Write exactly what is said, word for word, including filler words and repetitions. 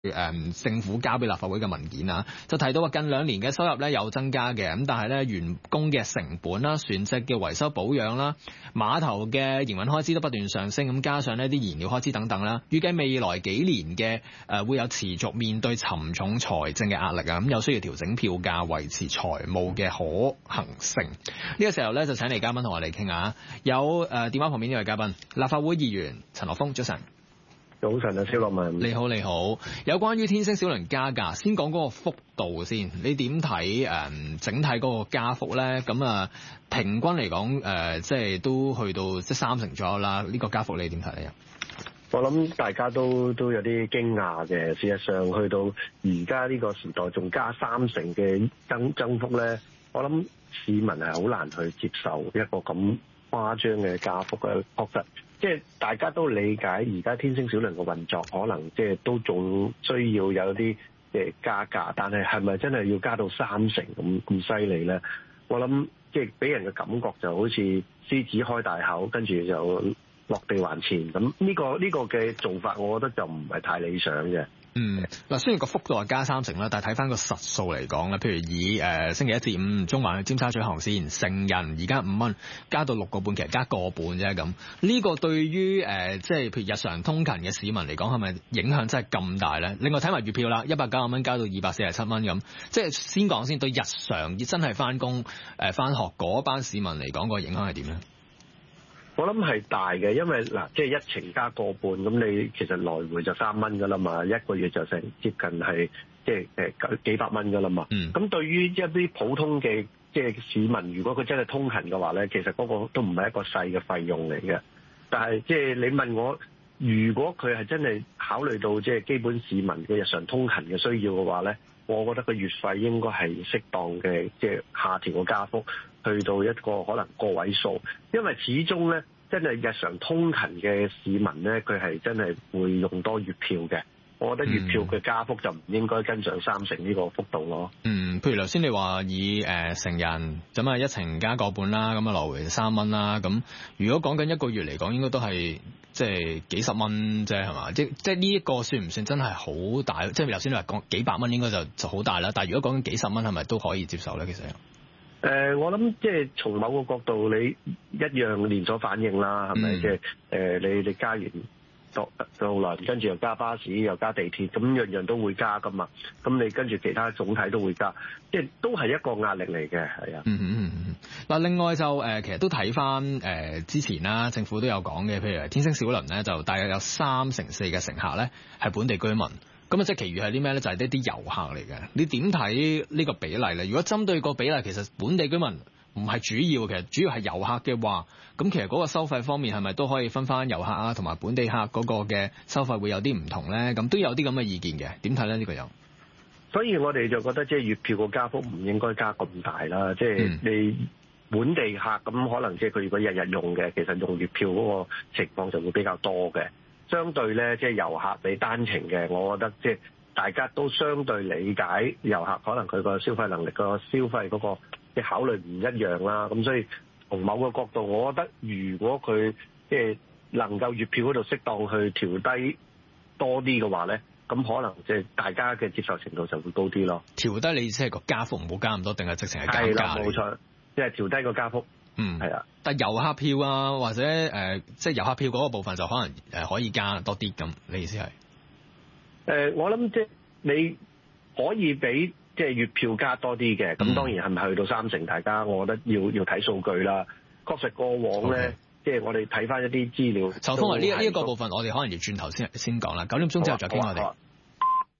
誒、嗯、政府交俾立法會嘅文件啊，就提到話近兩年嘅收入咧有增加嘅，咁但係咧員工嘅成本啦、船隻嘅維修保養啦、碼頭嘅營運開支都不斷上升，咁加上呢啲燃料開支等等啦，預計未來幾年嘅誒、呃、會有持續面對沉重財政嘅壓力啊，咁有需要調整票價，維持財務嘅可行性。呢、這個時候咧就請嚟嘉賓同我哋傾下，有誒、呃、電話旁邊呢位嘉賓，立法會議員陳學鋒，早晨。 早晨啊，蕭樂文。 你好，你好。有關於天星小輪加價，先講嗰個幅度先。你點睇誒整體嗰個加幅咧？咁啊，平均嚟講誒，即係都去到即係三成左右啦。呢、這個加幅你點睇咧？ 我諗大家都都有啲驚訝嘅。事實上，去到而家呢個時代，仲加三成嘅增增幅咧，我諗市民係好難去接受一個咁誇張嘅加幅嘅。確實。即係大家都理解，而家天星小輪嘅運作可能即係都仲需要有啲誒加價，但係係咪真係要加到三成咁咁犀利咧？我諗即係俾人嘅感覺就好似獅子開大口，跟住就落地還錢咁。呢個呢個嘅做法，我覺得就唔係太理想嘅。 嗯，嗱，雖然個幅度係加三成啦，但係睇翻個實數嚟講咧，譬如以誒、呃、星期一至五中環去尖沙咀航線，成人而家五蚊加到六個半，其實加個半啫咁。呢、這個對於誒、呃、即係譬如日常通勤嘅市民嚟講，係咪影響真係咁大咧？另外睇埋月票啦，一百九十蚊加到二百四十七蚊咁，即係先講先，對日常真係翻工誒翻學嗰班市民嚟講，個影響係點咧？ 我諗係大嘅，因為嗱，即係一程加個半，咁你其實來回就三蚊噶啦嘛，一個月就成接近係即係誒幾百蚊噶啦嘛。咁、嗯、對於一啲普通嘅即係市民，如果佢真係通勤嘅話咧，其實嗰個都唔係一個細嘅費用嚟嘅。但係即係你問我，如果佢係真係考慮到即係基本市民嘅日常通勤嘅需要嘅話咧，我覺得個月費應該係適當嘅，即係下調個加幅，去到一個可能個位數，因為始終咧，真係日常通勤嘅市民咧，佢係真係會用多月票嘅。我覺得月票嘅加幅就唔應該跟上三成呢個幅度咯。 嗯，譬如頭先你話以誒、呃、成人咁啊一程加個半啦，咁啊來回三蚊啦。咁如果講緊一個月嚟講，應該都係即係幾十蚊啫，係嘛？即即呢一個算唔算真係好大？即係頭先你話講幾百蚊應該就就好大啦。但係如果講緊幾十蚊，係咪都可以接受咧？其實？ 誒、呃，我諗即係從某個角度，你一樣連鎖反應啦，係咪？即係誒，你你加完渡輪，跟住又加巴士，又加地鐵，咁樣樣都會加噶嘛。咁你跟住其他總體都會加，即係都係一個壓力嚟嘅，係啊。 嗯嗯嗯嗯。嗱，另外就誒、呃，其實都睇翻誒之前啦，政府都有講嘅，譬如天星小輪咧，就大約有三成四嘅乘客咧係本地居民。咁啊，即係其餘係啲咩咧？就係呢啲遊客嚟嘅。你點睇呢個比例咧？如果針對個比例，其實本地居民唔係主要，其實主要係遊客嘅話，咁其實嗰個收費方面係咪都可以分翻遊客啊同埋本地客嗰個嘅收費會有啲唔同咧？咁都有啲咁嘅意見嘅。點睇咧？呢個有。 所以我哋就覺得即係月票個加幅唔應該加咁大啦。即係你本地客咁可能即係佢如果日日用嘅，其實用月票嗰個情況就會比較多嘅。相對咧，即係遊客你單程嘅，我覺得即係大家都相對理解遊客可能佢個消費能力、個消費嗰個嘅考慮唔一樣啦。咁所以從某個角度，我覺得如果佢即係能夠月票嗰度適當去調低多啲嘅話咧，咁可能即係大家嘅接受程度就會高啲咯。 調低你意思係個加幅唔好加咁多，定係直情係減價？係啦， 冇錯，即係調低個加幅。 嗯，係啊，但係遊客票啊，或者誒、呃，即係遊客票嗰個部分就可能誒、呃、可以加多啲咁。你意思係？誒、 呃，我諗即係你可以俾即係月票加多啲嘅，咁、嗯、當然係咪去到三成？大家我覺得要要睇數據啦。確實過往咧，即、okay. 係我哋睇翻一啲資料。 秋風啊，呢呢一個部分我哋可能要轉頭先先講啦。九點鐘之後再傾我哋。